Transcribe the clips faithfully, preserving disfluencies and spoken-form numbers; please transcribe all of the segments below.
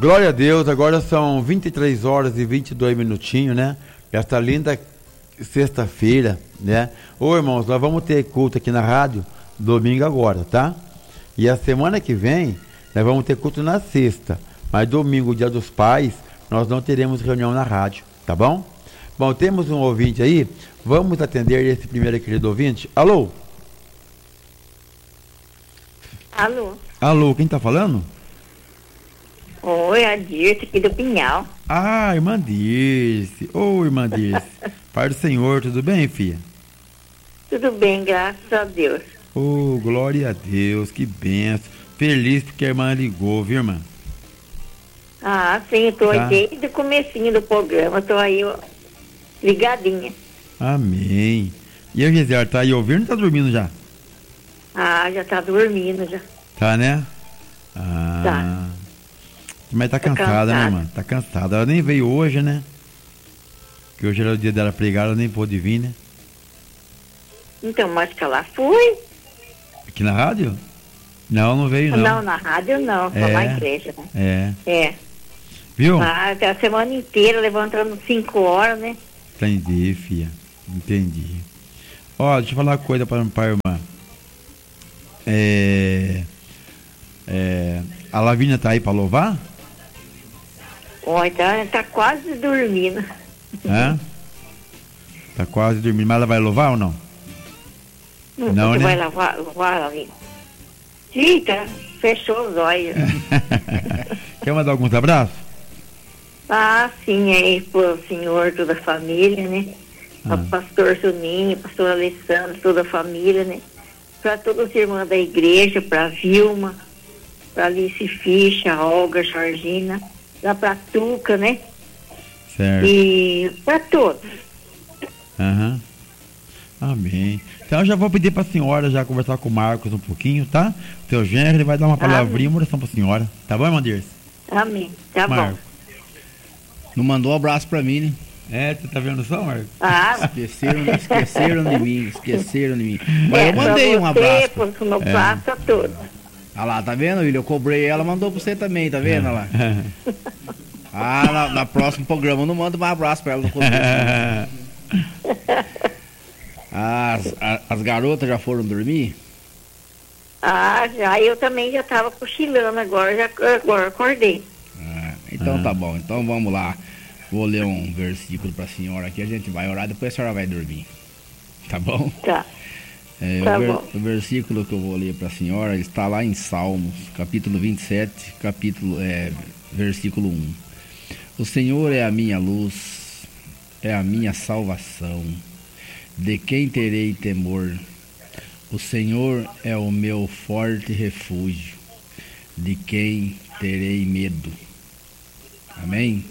Glória a Deus, agora são vinte e três horas e vinte e dois minutinhos, né? Esta linda sexta-feira, né? Ô irmãos, nós vamos ter culto aqui na rádio domingo agora, tá? E a semana que vem, nós vamos ter culto na sexta. Mas domingo, dia dos pais, nós não teremos reunião na rádio, tá bom? Bom, temos um ouvinte aí, vamos atender esse primeiro querido ouvinte. Alô? Alô? Alô, quem tá falando? Oi, a Dirce aqui do Pinhal. Ah, irmã Dirce. Ô, irmã Dirce. Pai do Senhor, tudo bem, filha? Tudo bem, graças a Deus. Ô, glória a Deus, que benção. Feliz porque a irmã ligou, viu, irmã? Ah, sim, eu tô Tá. aí desde o comecinho do programa, tô aí ó, ligadinha. Amém. E a Gisele, tá aí ouvindo ou tá dormindo já? Ah, já tá dormindo já. Tá, né? Ah. Tá. Mas tá, Tá cansada, né, cansada. irmã? Tá cansada. Ela nem veio hoje, né? Que hoje era o dia dela pregar, ela nem pôde vir, né? Então, mas que ela foi? Aqui na rádio? Não, não veio, não. Não, na rádio não, só É. na igreja, né? É. É. Viu? Ah, até a semana inteira, levantando cinco horas, né? Entendi, filha. Entendi. Ó, deixa eu falar uma coisa pra, pra irmã. É, é, a Lavínia tá aí pra louvar? Ó, então tá quase dormindo. Hã? Tá quase dormindo. Mas ela vai louvar ou não? Não, Não, você né? vai lavar, lavar ali. Eita, fechou os olhos. Quer mandar alguns abraços? Ah, sim, aí pro senhor, toda a família, né? Ah. Ao pastor Juninho, pastor Alessandro, toda a família, né? Para todos os irmãos da igreja, para Vilma, para Alice Ficha, Olga, Georgina, lá para Tuca, né? Certo. E para todos. Aham. Amém. Então eu já vou pedir pra senhora já conversar com o Marcos um pouquinho, tá? Seu genro, ele vai dar uma palavrinha, uma oração pra senhora. Tá bom, irmã Dirce? Amém. Tá Marcos. bom. Não mandou um abraço pra mim, né? É, você tá vendo só, Marcos? Ah, Esqueceram, esqueceram de mim, esqueceram de mim. Mas é, eu mandei um pra abraço. você, pro meu prato, a todos. Ah lá, tá vendo, William? Eu cobrei ela, mandou pra você também, tá vendo olha lá? Ah, na, na próximo programa eu não mando mais abraço pra ela, não cobrei. As, a- as garotas já foram dormir? Ah, já, eu também já tava cochilando agora, já agora acordei. Ah, então Ah. tá bom, então vamos lá. Vou ler um versículo pra senhora aqui, a gente vai orar, depois a senhora vai dormir. Tá bom? Tá. É, Tá o, ver- bom. o versículo que eu vou ler para a senhora está lá em Salmos, capítulo vinte e sete, capítulo, é, versículo um. O Senhor é a minha luz, é a minha salvação. De quem terei temor? O Senhor é o meu forte refúgio. De quem terei medo? Amém?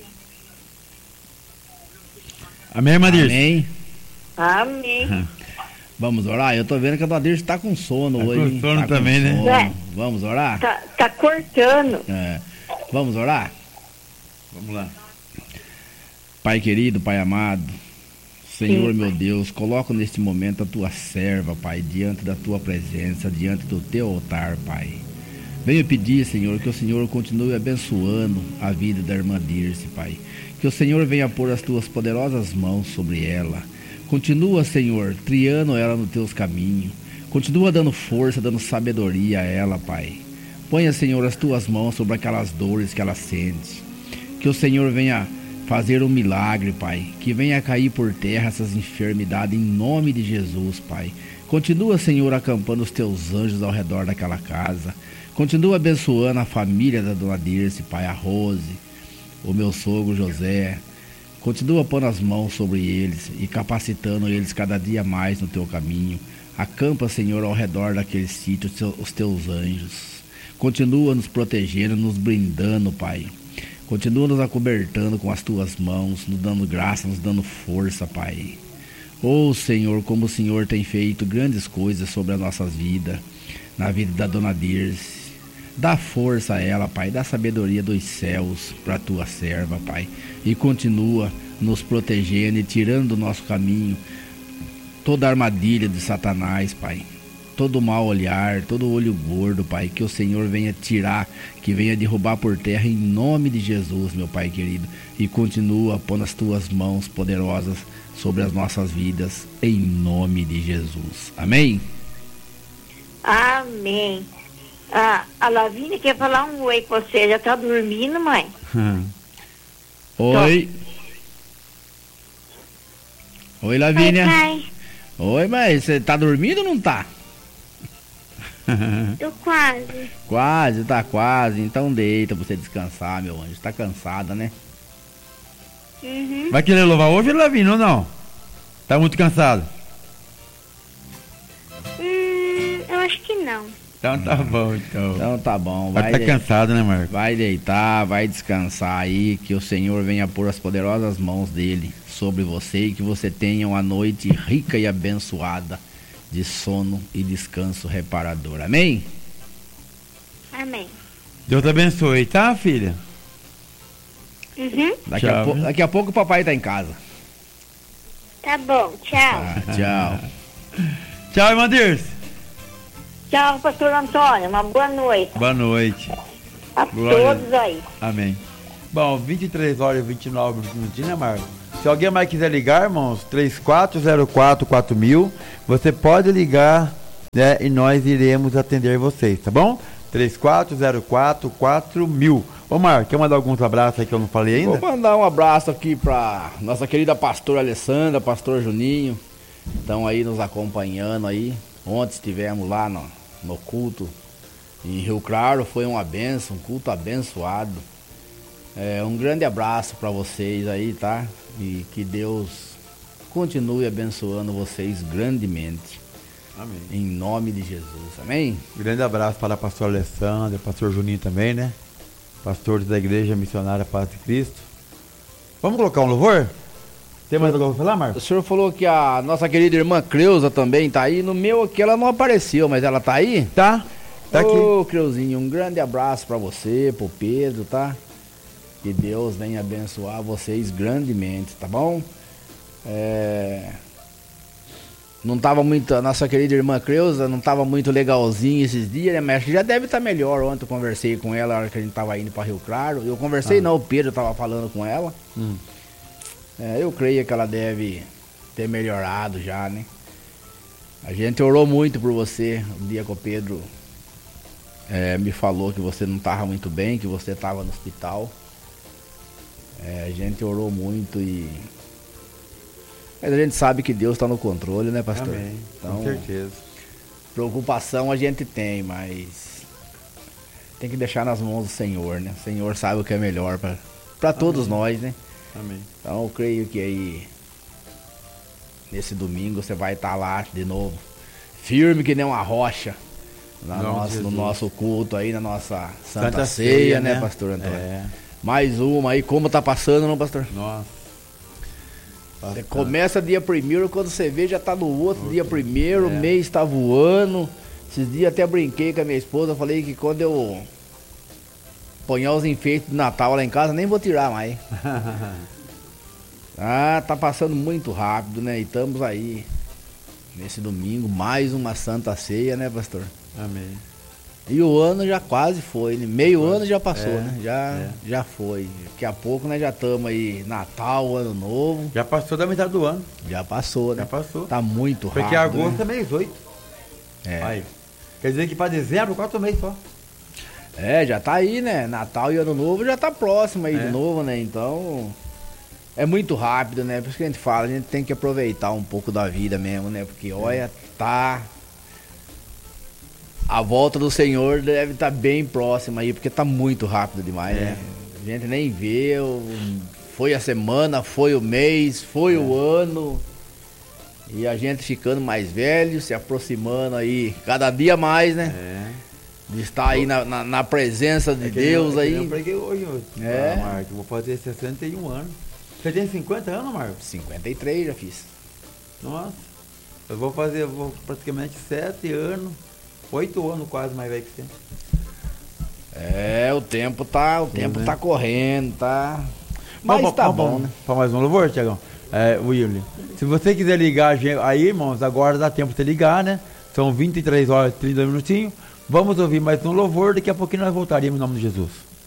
Amém, irmã Dirce? Amém? Amém. Vamos orar? Eu tô vendo que a Dona Dirce tá com sono Tá hoje. com hein? sono também, né? sono. É. Vamos orar? Tá, tá cortando. É. Vamos orar? Vamos lá. Pai querido, Pai amado, Senhor Sim, meu Pai. Deus, coloco neste momento a tua serva, Pai, diante da tua presença, diante do teu altar, Pai. Venho pedir, Senhor, que o Senhor continue abençoando a vida da irmã Dirce, Pai. Que o Senhor venha pôr as tuas poderosas mãos sobre ela. Continua, Senhor, triando ela nos teus caminhos. Continua dando força, dando sabedoria a ela, Pai. Ponha, Senhor, as tuas mãos sobre aquelas dores que ela sente. Que o Senhor venha fazer um milagre, Pai. Que venha cair por terra essas enfermidades em nome de Jesus, Pai. Continua, Senhor, acampando os teus anjos ao redor daquela casa. Continua abençoando a família da Dona Dirce, Pai, a Rose, o meu sogro José. Continua pondo as mãos sobre eles e capacitando eles cada dia mais no teu caminho. Acampa, Senhor, ao redor daquele sítio os teus anjos. Continua nos protegendo, nos brindando, Pai. Continua nos acobertando com as tuas mãos, nos dando graça, nos dando força, Pai. Oh, Senhor, como o Senhor tem feito grandes coisas sobre as nossas vidas, na vida da Dona Dirce. Dá força a ela, Pai, dá sabedoria dos céus para a tua serva, Pai. E continua nos protegendo e tirando do nosso caminho toda a armadilha de Satanás, Pai. todo mau olhar, todo olho gordo, Pai, que o Senhor venha tirar, que venha derrubar por terra em nome de Jesus, meu Pai querido, e continua pondo as tuas mãos poderosas sobre as nossas vidas, em nome de Jesus. Amém? Amém. Ah, a Lavínia quer falar um oi com você. Já tá dormindo, mãe? Hum. Oi. Oi, Lavínia. Oi, pai. Oi, mas você tá dormindo ou não tá? Tô quase. Quase, tá quase. Então deita pra você descansar, meu anjo. Tá cansada, né? Uhum. Vai querer louvar hoje, Lavínia, ou não? Tá muito cansado? Hum, eu acho que não. Então tá bom, então. Então tá bom. Vai Vai, tá de- cansado, né, Marco? vai deitar, vai descansar aí. Que o Senhor venha pôr as poderosas mãos dele sobre você e que você tenha uma noite rica e abençoada de sono e descanso reparador. Amém? Amém. Deus te abençoe, tá, filha? Uhum. Daqui, a, Tchau, pou- viu? daqui a pouco o papai tá em casa. Tá bom, tchau. Ah, tchau. Tchau, irmã Dirce. Tchau, pastor Antônio. Uma boa noite Boa noite. a Glória. todos aí. Amém. Bom, vinte e três horas e vinte e nove minutos, né, Marco? Se alguém mais quiser ligar, irmãos, três quatro zero quatro quatro mil, você pode ligar, né, e nós iremos atender vocês, tá bom? três quatro zero quatro quatro mil. Ô, Marco, quer mandar alguns abraços aí que eu não falei ainda? Vou mandar um abraço aqui pra nossa querida pastora Alessandra, pastor Juninho. Estão aí nos acompanhando aí. Ontem estivemos lá no, no culto em Rio Claro, foi uma benção, um culto abençoado. É, um grande abraço para vocês aí, tá? E que Deus continue abençoando vocês grandemente. Amém. Em nome de Jesus, amém? Grande abraço para a pastora Alessandra, pastor Juninho também, né? Pastores da Igreja Missionária Paz de Cristo. Vamos colocar um louvor? Tem mais alguma coisa pra falar, O Marcos? senhor falou que a nossa querida irmã Creuza também tá aí. No meu aqui ela não apareceu, mas ela tá aí? Tá? Tá aqui. Ô, Creuzinho, um grande abraço pra você, pro Pedro, tá? Que Deus venha abençoar vocês grandemente, tá bom? É... Não tava muito, a nossa querida irmã Creuza não tava muito legalzinha esses dias, né? Mas acho que já deve estar melhor. Ontem eu conversei com ela na hora que a gente tava indo pra Rio Claro. Eu conversei Ah. não, o Pedro tava falando com ela. Hum. É, eu creio que ela deve ter melhorado já, né? A gente orou muito por você. Um dia que o Pedro é, me falou que você não estava muito bem, que você estava no hospital. É, a gente orou muito e... Mas a gente sabe que Deus está no controle, né, pastor? Amém. Então, Com certeza. preocupação a gente tem, mas tem que deixar nas mãos do Senhor, né? O Senhor sabe o que é melhor para todos nós, né? Amém. Então eu creio que aí nesse domingo você vai estar lá de novo, firme que nem uma rocha, na Em nome de nossa, no Jesus. nosso culto aí, na nossa Santa, Santa Ceia, Ceia, né, né? pastor Antônio? É. Mais uma aí, como tá passando, não, pastor? Nossa. Você começa dia primeiro, quando você vê já tá no outro dia primeiro, o É. mês tá voando. Esses dias até brinquei com a minha esposa, falei que quando eu ponhar os enfeites de Natal lá em casa, nem vou tirar mais. Ah, tá passando muito rápido, né? E estamos aí nesse domingo, mais uma Santa Ceia, né, pastor? Amém. E o ano já quase foi, né? Meio Quase. ano já passou, É, né? Já, é. já foi. Daqui a pouco nós já estamos aí, Natal, Ano Novo. Já passou da metade do ano. Já passou, né? Já passou. Tá muito rápido. Porque agosto né? é mês oito. É. Aí. Quer dizer que para dezembro, quatro meses só. É, já tá aí, né? Natal e Ano Novo já tá próximo aí É. de novo, né? Então, é muito rápido, né? Por isso que a gente fala, a gente tem que aproveitar um pouco da vida mesmo, né? Porque, olha, tá... A volta do Senhor deve estar bem próxima aí, porque tá muito rápido demais, É. né? A gente nem vê, o- foi a semana, foi o mês, foi o ano... E a gente ficando mais velho, se aproximando aí, cada dia mais, né? É. De estar aí na, na, na presença de É que Deus eu, é que Eu aí. preguei hoje, hoje. É. Ah, Marco, eu vou fazer sessenta e um anos. Você tem cinquenta anos, Marcos? cinquenta e três já fiz. Nossa. Eu vou fazer, eu vou praticamente sete anos, oito anos quase mais velho que você. É, o tempo tá, o tempo né? tá correndo, tá. Mas Vamos- tá vamos- bom, né? Para mais um louvor, Tiagão? É, William. Se você quiser ligar a gente- aí, irmãos, agora dá tempo de você ligar, né? São vinte e três horas e trinta minutinhos. Vamos ouvir mais um louvor, daqui a pouquinho nós voltaríamos em nome de Jesus.